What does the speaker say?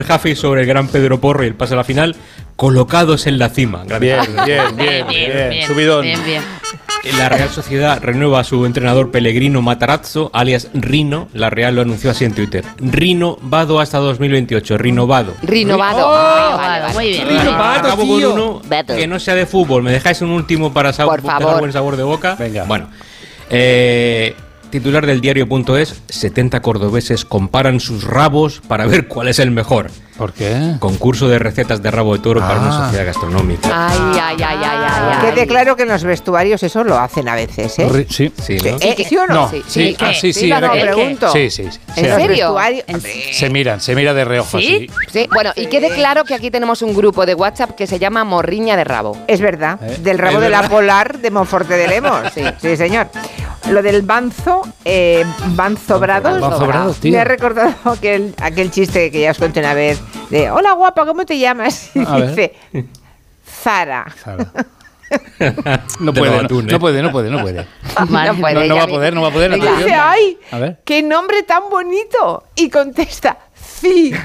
Jaffe sobre el gran Pedro Porro y el pase a la final, colocados en la cima. Bien. Subidón. Bien. La Real Sociedad renueva a su entrenador Pellegrino Matarazzo, alias Rino. La Real lo anunció así en Twitter. Rino Vado hasta 2028. Rinovado. Vale, muy bien. Acabo con uno que no sea de fútbol. ¿Me dejáis un último para Por dejar favor. buen sabor de boca? Venga. Bueno. Titular del diario.es: 70 cordobeses comparan sus rabos para ver cuál es el mejor. ¿Por qué? Concurso de recetas de rabo de toro para una sociedad gastronómica. Ay. Quede claro que en los vestuarios eso lo hacen a veces, ¿eh? Sí. Sí, ¿no? ¿Sí o no? No, Sí. sí. ¿Qué? Sí, No, era que- pregunto. Sí. En ¿En los serio? vestuarios. Se mira de reojo ¿Sí? así. Sí. Bueno, y quede claro que aquí tenemos un grupo de WhatsApp que se llama Morriña de Rabo. Es verdad, del rabo Es de verdad. la Polar de Monforte de Lemos. Sí, señor. Lo del Banzo, Banzobrado, Banzobrado, tío. me ha recordado aquel chiste que ya os conté una vez de hola guapa, ¿cómo te llamas? Y A ver. dice Zara. No De puede, los atunes. no puede. No puede, No ya va a poder, no va a poder. Y dice, atención. ay, A ver. qué nombre tan bonito. Y contesta, sí.